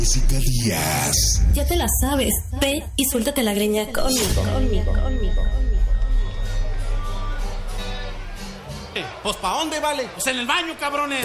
Jessica Díaz. Ya te la sabes. Ve y suéltate la greña conmigo. Pues ¿pa' dónde, vale? Pues en el baño, cabrones.